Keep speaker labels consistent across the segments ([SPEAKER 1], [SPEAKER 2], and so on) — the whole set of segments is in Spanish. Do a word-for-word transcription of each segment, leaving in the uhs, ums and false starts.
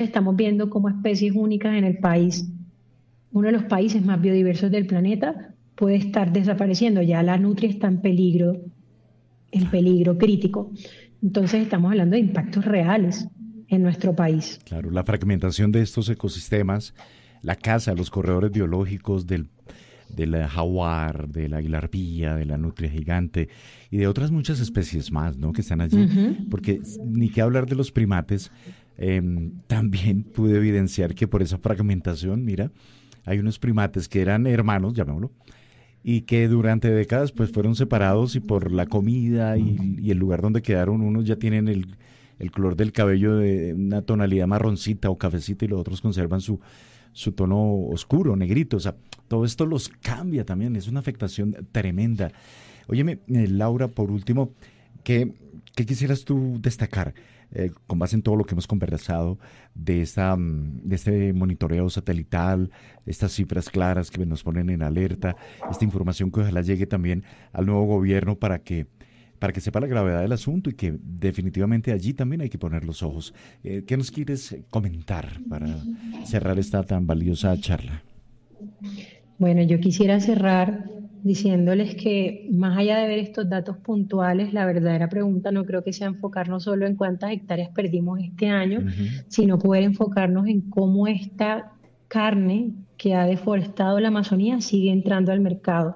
[SPEAKER 1] estamos viendo como especies únicas en el país, uno de los países más biodiversos del planeta, puede estar desapareciendo. Ya la nutria está en peligro, en peligro crítico. Entonces estamos hablando de impactos reales en nuestro país.
[SPEAKER 2] Claro, la fragmentación de estos ecosistemas, la caza, los corredores biológicos del, del jaguar, del águila arpía, de la nutria gigante y de otras muchas especies más, ¿no?, que están allí. Uh-huh. Porque ni que hablar de los primates, eh, también pude evidenciar que por esa fragmentación, mira, hay unos primates que eran hermanos, llamémoslo, y que durante décadas pues fueron separados y por la comida y, y el lugar donde quedaron, unos ya tienen el, el color del cabello de una tonalidad marroncita o cafecita y los otros conservan su, su tono oscuro, negrito. O sea, todo esto los cambia también, es una afectación tremenda. Óyeme, eh, Laura, por último, ¿qué, qué quisieras tú destacar? Eh, con base en todo lo que hemos conversado de, esta, de este monitoreo satelital, estas cifras claras que nos ponen en alerta, esta información que ojalá llegue también al nuevo gobierno para que, para que sepa la gravedad del asunto y que definitivamente allí también hay que poner los ojos. Eh, ¿Qué nos quieres comentar para cerrar esta tan valiosa charla?
[SPEAKER 1] Bueno, yo quisiera cerrar diciéndoles que más allá de ver estos datos puntuales, la verdadera pregunta no creo que sea enfocarnos solo en cuántas hectáreas perdimos este año, uh-huh. sino poder enfocarnos en cómo esta carne que ha deforestado la Amazonía sigue entrando al mercado.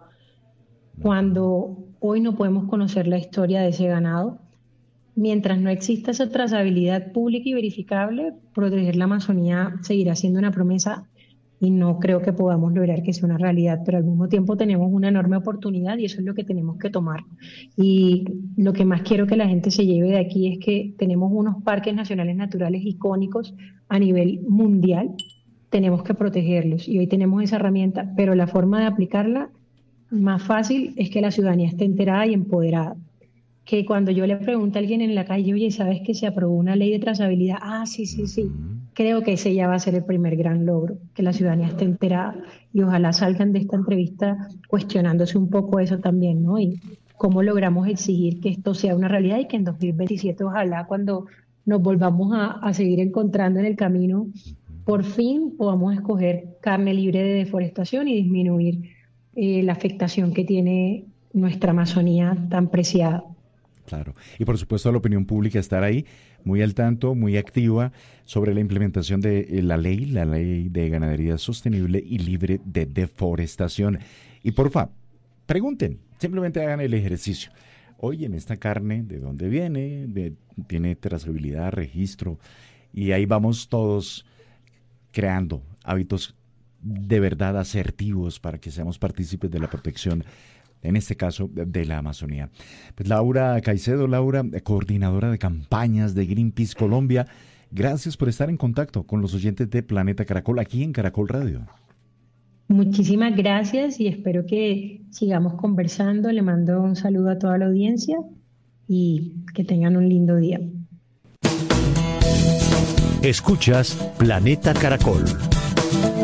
[SPEAKER 1] Cuando hoy no podemos conocer la historia de ese ganado, mientras no exista esa trazabilidad pública y verificable, proteger la Amazonía seguirá siendo una promesa y no creo que podamos lograr que sea una realidad, pero al mismo tiempo tenemos una enorme oportunidad y eso es lo que tenemos que tomar. Y lo que más quiero que la gente se lleve de aquí es que tenemos unos parques nacionales naturales icónicos a nivel mundial, tenemos que protegerlos y hoy tenemos esa herramienta, pero la forma de aplicarla más fácil es que la ciudadanía esté enterada y empoderada. Que cuando yo le pregunto a alguien en la calle, oye, ¿sabes que se aprobó una ley de trazabilidad? Ah, sí, sí, sí. Creo que ese ya va a ser el primer gran logro, que la ciudadanía esté enterada y ojalá salgan de esta entrevista cuestionándose un poco eso también, ¿no? Y cómo logramos exigir que esto sea una realidad y que en dos mil veintisiete, ojalá cuando nos volvamos a, a seguir encontrando en el camino, por fin podamos escoger carne libre de deforestación y disminuir eh, la afectación que tiene nuestra Amazonía tan preciada.
[SPEAKER 2] Claro, y por supuesto la opinión pública estar ahí muy al tanto, muy activa sobre la implementación de la ley, la ley de ganadería sostenible y libre de deforestación. Y porfa, pregunten, simplemente hagan el ejercicio. Oye, en esta carne, ¿de dónde viene? De, ¿tiene trazabilidad, registro? Y ahí vamos todos creando hábitos de verdad asertivos para que seamos partícipes de la protección, en este caso, de la Amazonía. Pues Laura Caicedo, Laura, coordinadora de campañas de Greenpeace Colombia, gracias por estar en contacto con los oyentes de Planeta Caracol aquí en Caracol Radio.
[SPEAKER 1] Muchísimas gracias y espero que sigamos conversando. Le mando un saludo a toda la audiencia y que tengan un lindo día.
[SPEAKER 3] Escuchas Planeta Caracol.